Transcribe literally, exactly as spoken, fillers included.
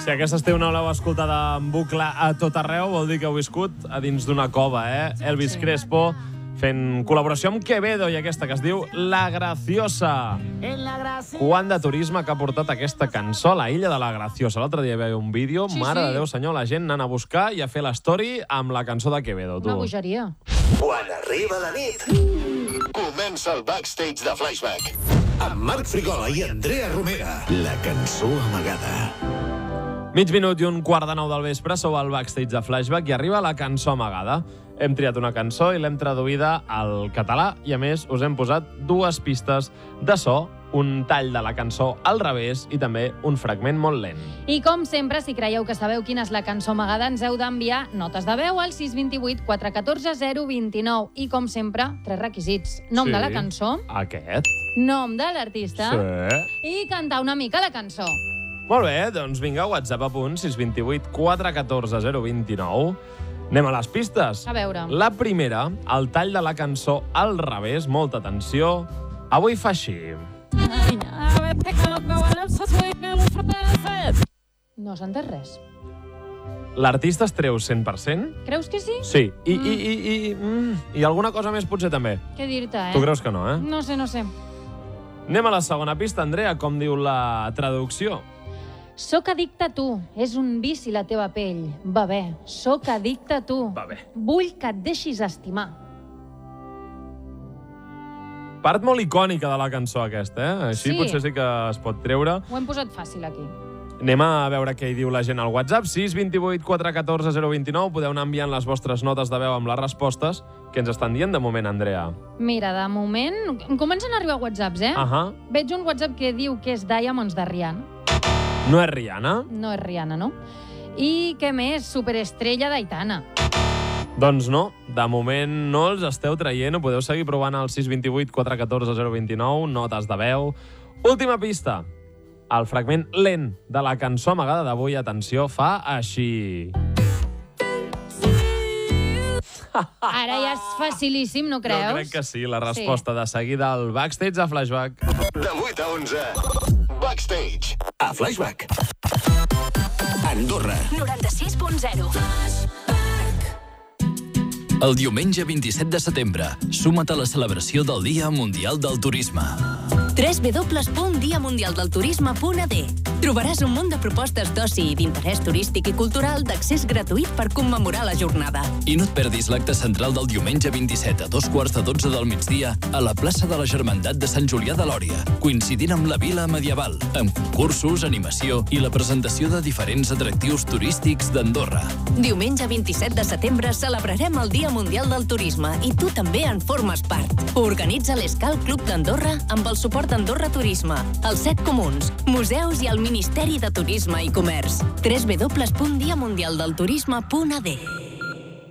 Si aquesta estona l'heu escoltada en bucle a tot arreu, vol dir que heu viscut a dins d'una cova, eh? Elvis Crespo fent col·laboració amb Quevedo i aquesta que es diu La Graciosa. Quant de turisme que ha portat aquesta cançó a la illa de La Graciosa. L'altre dia hi havia un vídeo, Sí, mare sí. de Déu senyor, la gent anant a buscar i a fer l'story amb la cançó de Quevedo. Tu. Una bogeria. Quan arriba la nit, comença el backstage de Flashback. Amb Marc Frigola i Andrea Romera. La cançó amagada. Mig minut i un quart de nou del vespre, sou al backstage de Flashback i arriba la cançó amagada. Hem triat una cançó i l'hem traduïda al català i, a més, us hem posat dues pistes de so, un tall de la cançó al revés i també un fragment molt lent. I com sempre, si creieu que sabeu quina és la cançó amagada, ens heu d'enviar notes de veu al sis dos vuit, quatre uno quatre, zero dos nou. I, com sempre, tres requisits. Nom Sí. de la cançó, Aquest? nom de l'artista Sí. i cantar una mica la cançó. Molt bé, doncs vinga, WhatsApp a punt, sis dos vuit, quatre uno quatre, zero dos nou. Anem a les pistes. A veure. La primera, el tall de la cançó al revés, molta atenció. Avui fa així. No s'ha entès res. L'artista es treu cent per cent? Creus que sí? Sí. I, mm. i, i, i, mm, i alguna cosa més potser també. Què dir-te, eh? Tu creus que no, eh? No sé, no sé. Anem a la segona pista, Andrea, com diu la traducció. Soc addicte a tu. És un vici la teva pell. Va bé. Soc addicte a tu. Va bé. Vull que et deixis estimar. Part molt icònica de la cançó aquesta, eh? Així Sí. potser sí que es pot treure. Ho hem posat fàcil, aquí. Anem a veure què hi diu la gent al WhatsApp. sis dos vuit, quatre uno quatre, zero dos nou. Podeu anar enviant les vostres notes de veu amb les respostes que ens estan dient de moment, Andrea. Mira, de moment... Comencen a arribar whatsapps, eh? Ahà. Veig un WhatsApp que diu que és Diamonds de Rihanna. No és Rihanna? No és Rihanna, no? I què més? Superestrella d'Aitana. Doncs no, de moment no els esteu traient. Ho podeu seguir provant al sis dos vuit, quatre uno quatre, zero dos nou. Notes de veu. Última pista. El fragment lent de la cançó amagada d'avui, atenció, fa així. Ara ja és facilíssim, no creus? Jo crec que sí, la resposta sí. De seguida al backstage a Flashback. De vuit a onze, backstage a Flashback. Andorra. noranta-sis punt zero. El diumenge vint-i-set de setembre, suma't a la celebració del Dia Mundial del Turisme. w w w punt dia mundial del turisme punt a d. Trobaràs un munt de propostes d'oci i d'interès turístic i cultural d'accés gratuït per commemorar la jornada. I no et perdis l'acte central del diumenge vint-i-set a dos quarts de dotze del migdia a la plaça de la Germandat de Sant Julià de Lòria, coincidint amb la Vila Medieval, amb concursos, animació i la presentació de diferents atractius turístics d'Andorra. Diumenge vint-i-set de setembre celebrarem el Dia Mundial del Turisme i tu també en formes part. Organitza l'Escal Club d'Andorra amb el suport d'Andorra Turisme, els set comuns, museus i el Ministeri de Turisme i Comerç. w w w punt dia mundial del turisme punt a d.